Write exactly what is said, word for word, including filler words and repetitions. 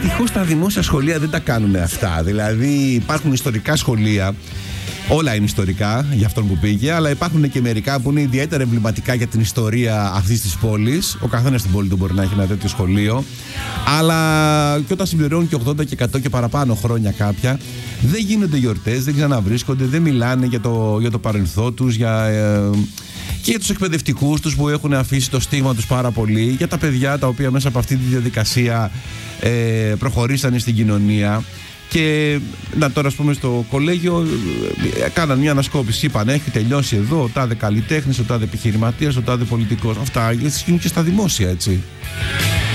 Δυστυχώς τα δημόσια σχολεία δεν τα κάνουν αυτά. Δηλαδή υπάρχουν ιστορικά σχολεία. Όλα είναι ιστορικά για αυτόν που πήγε, αλλά υπάρχουν και μερικά που είναι ιδιαίτερα εμβληματικά για την ιστορία αυτής της πόλης. Ο καθένας στην πόλη του μπορεί να έχει ένα τέτοιο σχολείο. Αλλά και όταν συμπληρώνουν και ογδόντα και εκατό και παραπάνω χρόνια κάποια, δεν γίνονται γιορτές, δεν ξαναβρίσκονται, δεν μιλάνε για το, για το παρελθόν τους, για, ε, και για τους εκπαιδευτικούς τους που έχουν αφήσει το στίγμα τους πάρα πολύ, για τα παιδιά τα οποία μέσα από αυτή τη διαδικασία ε, προχωρήσανε στην κοινωνία. Και να τώρα, ας πούμε, στο κολέγιο κάναν μια ανασκόπηση. Είπαν: έχει τελειώσει εδώ ο τάδε καλλιτέχνης, ο τάδε επιχειρηματίας, ο τάδε πολιτικός. Αυτά ισχύουν και στα δημόσια, έτσι.